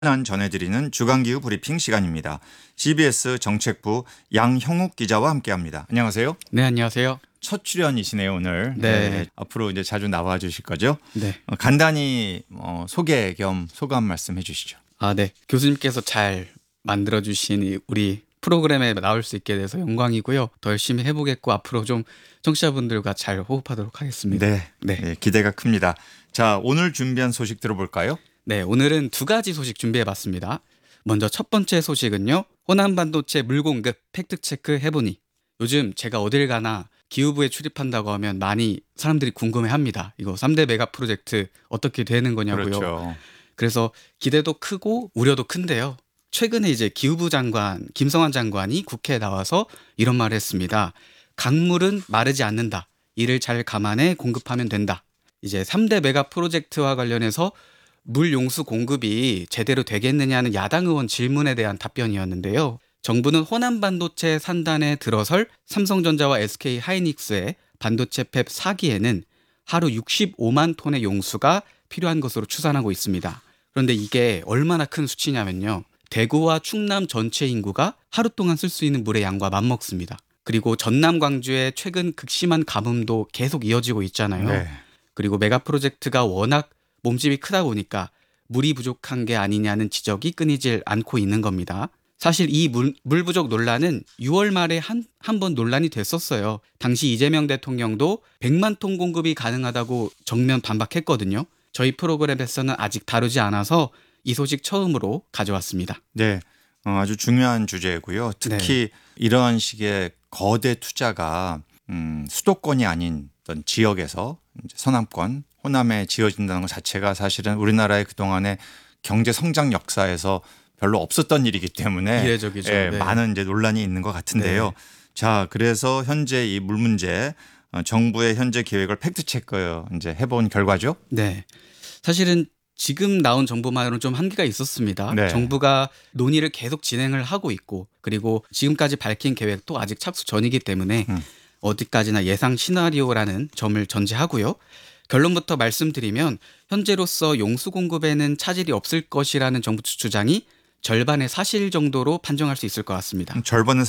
전해드리는 주간기후 브리핑 시간입니다. CBS 정책부 양형욱 기자와 함께합니다. 안녕하세요. 네, 안녕하세요. 첫 출연이시네요 오늘. 네. 앞으로 이제 자주 나와 주실 거죠? 네. 간단히 소개 겸 소감 말씀해 주시죠. 네. 교수님께서 잘 만들어주신 우리 프로그램에 나올 수 있게 돼서 영광이고요. 더 열심히 해보겠고 앞으로 좀 청취자분들과 잘 호흡하도록 하겠습니다. 네, 기대가 큽니다. 자, 오늘 준비한 소식 들어볼까요? 네, 오늘은 두 가지 소식 준비해봤습니다. 먼저 첫 번째 소식은요. 호남 반도체 물공급 팩트체크 해보니. 요즘 제가 어딜 가나 기후부에 출입한다고 하면 많이 사람들이 궁금해합니다. 이거 3대 메가 프로젝트 어떻게 되는 거냐고요. 그렇죠. 그래서 기대도 크고 우려도 큰데요. 최근에 이제 기후부 장관 김성환 장관이 국회에 나와서 이런 말을 했습니다. 강물은 마르지 않는다. 이를 잘 감안해 공급하면 된다. 이제 3대 메가 프로젝트와 관련해서 물 용수 공급이 제대로 되겠느냐는 야당 의원 질문에 대한 답변이었는데요. 정부는 호남 반도체 산단에 들어설 삼성전자와 SK 하이닉스의 반도체 팹 4기에는 하루 65만 톤의 용수가 필요한 것으로 추산하고 있습니다. 그런데 이게 얼마나 큰 수치냐면요. 대구와 충남 전체 인구가 하루 동안 쓸 수 있는 물의 양과 맞먹습니다. 그리고 전남 광주의 최근 극심한 가뭄도 계속 이어지고 있잖아요. 네. 그리고 메가 프로젝트가 워낙 몸집이 크다 보니까 물이 부족한 게 아니냐는 지적이 끊이질 않고 있는 겁니다. 사실 이 물 부족 논란은 6월 말에 한 번 논란이 됐었어요. 당시 이재명 대통령도 100만 톤 공급이 가능하다고 정면 반박했거든요. 저희 프로그램에서는 아직 다루지 않아서 이 소식 처음으로 가져왔습니다. 네, 아주 중요한 주제고요. 특히 이러한 식의 거대 투자가 수도권이 아닌 어떤 지역에서 이제 서남권, 호남에 지어진다는 것 자체가 사실은 우리나라의 그동안의 경제 성장 역사에서 별로 없었던 일이기 때문에 이례적이죠. 네. 많은 이제 논란이 있는 것 같은데요. 네. 자, 그래서 현재 이 물 문제 정부의 현재 계획을 팩트 체크 이제 해본 결과죠. 네. 사실은 지금 나온 정보만으로는 좀 한계가 있었습니다. 네. 정부가 논의를 계속 진행을 하고 있고 그리고 지금까지 밝힌 계획도 아직 착수 전이기 때문에 어디까지나 예상 시나리오라는 점을 전제하고요. 결론부터 말씀드리면 현재로서 용수 공급에는 차질이 없을 것이라는 정부 측 주장이 절반의 사실 정도로 판정할 수 있을 것 같습니다. 절반은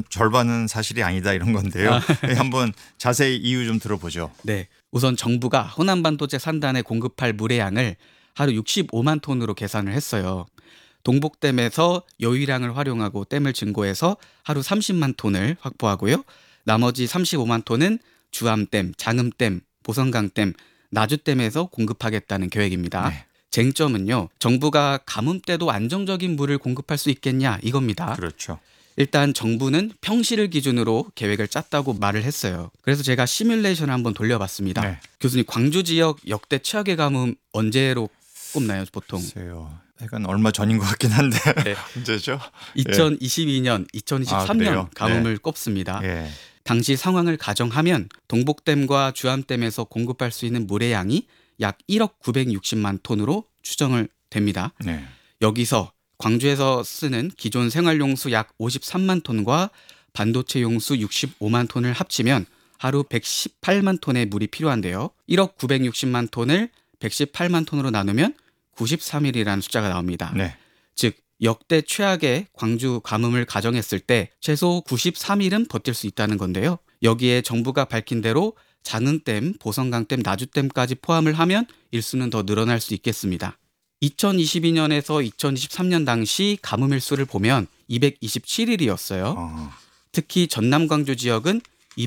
사실이 아니다 이런 건데요. 한번 자세히 이유 좀 들어보죠. 네, 우선 정부가 호남 반도체 산단에 공급할 물의 양을 하루 65만 톤으로 계산을 했어요. 동복댐에서 여유량을 활용하고 댐을 증고해서 하루 30만 톤을 확보하고요. 나머지 35만 톤은 주암댐, 장음댐, 보성강댐, 나주댐에서 공급하겠다는 계획입니다. 네. 쟁점은요. 정부가 가뭄 때도 안정적인 물을 공급할 수 있겠냐 이겁니다. 그렇죠. 일단 정부는 평시를 기준으로 계획을 짰다고 말을 했어요. 그래서 제가 시뮬레이션을 한번 돌려봤습니다. 네. 교수님, 광주 지역 역대 최악의 가뭄 언제로 꼽나요 보통? 글쎄요. 약간 얼마 전인 것 같긴 한데 네. 언제죠? 2022년, 2023년 그래요? 가뭄을 꼽습니다. 예. 당시 상황을 가정하면 동복댐과 주암댐에서 공급할 수 있는 물의 양이 약 1억 960만 톤으로 추정을 됩니다. 네. 여기서 광주에서 쓰는 기존 생활용수 약 53만 톤과 반도체 용수 65만 톤을 합치면 하루 118만 톤의 물이 필요한데요. 1억 960만 톤을 118만 톤으로 나누면 93일이라는 숫자가 나옵니다. 네. 즉 역대 최악의 광주 가뭄을 가정했을 때 최소 93일은 버틸 수 있다는 건데요. 여기에 정부가 밝힌 대로 장흥댐, 보성강댐, 나주댐까지 포함을 하면 일수는 더 늘어날 수 있겠습니다. 2022년에서 2023년 당시 가뭄 일수를 보면 227일이었어요. 특히 전남 광주 지역은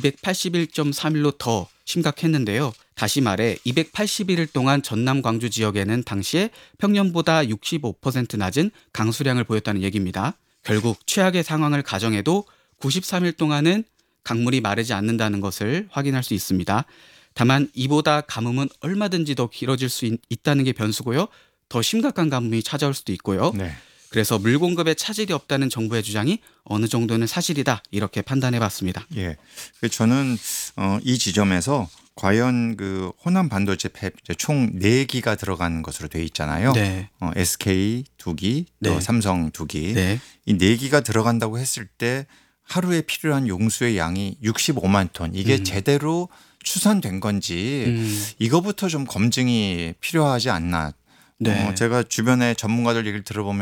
281.3일로 더 심각했는데요. 다시 말해 281일 동안 전남 광주 지역에는 당시에 평년보다 65% 낮은 강수량을 보였다는 얘기입니다. 결국 최악의 상황을 가정해도 93일 동안은 강물이 마르지 않는다는 것을 확인할 수 있습니다. 다만 이보다 가뭄은 얼마든지 더 길어질 수 있다는 게 변수고요. 더 심각한 가뭄이 찾아올 수도 있고요. 네. 그래서 물 공급에 차질이 없다는 정부의 주장이 어느 정도는 사실이다 이렇게 판단해봤습니다. 예. 저는 이 지점에서 과연 그 호남 반도체 팹 총 4기가 들어간 것으로 돼 있잖아요. 네. SK 2기, 또 네. 삼성 2기. 네. 이 4기가 들어간다고 했을 때 하루에 필요한 용수의 양이 65만 톤. 이게 제대로 추산된 건지 이거부터 좀 검증이 필요하지 않나. 네. 제가 주변에 전문가들 얘기를 들어보면